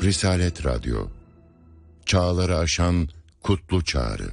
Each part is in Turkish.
Risalet Radyo, çağları aşan kutlu çağrı.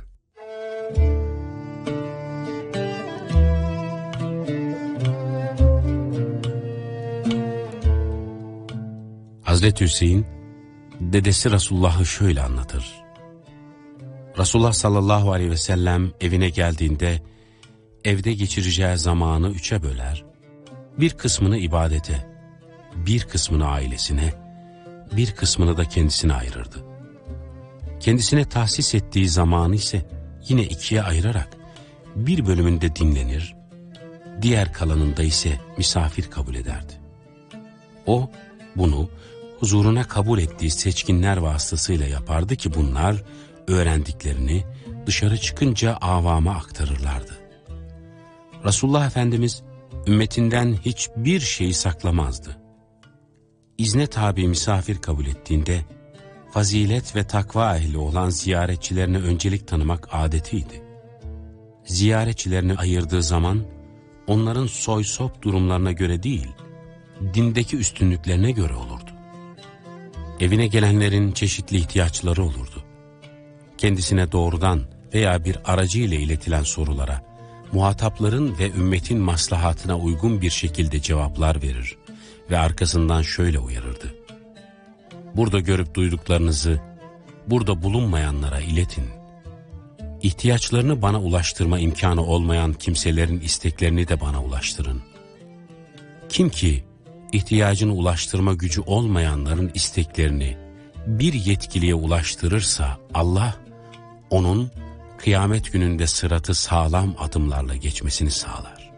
Hazreti Hüseyin, dedesi Resulullah'ı şöyle anlatır. Resulullah sallallahu aleyhi ve sellem evine geldiğinde, evde geçireceği zamanı 3'e böler, bir kısmını ibadete, bir kısmını ailesine, bir kısmını da kendisine ayırırdı. Kendisine tahsis ettiği zamanı ise yine 2'ye ayırarak, bir bölümünde dinlenir, diğer kalanında ise misafir kabul ederdi. O, bunu huzuruna kabul ettiği seçkinler vasıtasıyla yapardı ki bunlar öğrendiklerini dışarı çıkınca avama aktarırlardı. Resulullah Efendimiz ümmetinden hiçbir şeyi saklamazdı. İzne tabi misafir kabul ettiğinde fazilet ve takva ehli olan ziyaretçilerine öncelik tanımak adetiydi. Ziyaretçilerini ayırdığı zaman onların soy sop durumlarına göre değil, dindeki üstünlüklerine göre olurdu. Evine gelenlerin çeşitli ihtiyaçları olurdu. Kendisine doğrudan veya bir aracı ile iletilen sorulara, muhatapların ve ümmetin maslahatına uygun bir şekilde cevaplar verir ve arkasından şöyle uyarırdı. Burada görüp duyduklarınızı, burada bulunmayanlara iletin. İhtiyaçlarını bana ulaştırma imkanı olmayan kimselerin isteklerini de bana ulaştırın. Kim ki ihtiyacını ulaştırma gücü olmayanların isteklerini bir yetkiliye ulaştırırsa Allah onun kıyamet gününde sıratı sağlam adımlarla geçmesini sağlar.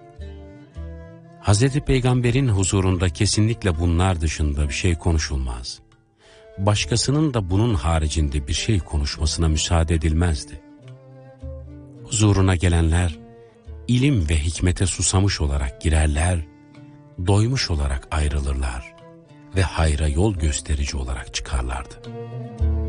Hazreti Peygamber'in huzurunda kesinlikle bunlar dışında bir şey konuşulmaz. Başkasının da bunun haricinde bir şey konuşmasına müsaade edilmezdi. Huzuruna gelenler ilim ve hikmete susamış olarak girerler, doymuş olarak ayrılırlar ve hayra yol gösterici olarak çıkarlardı.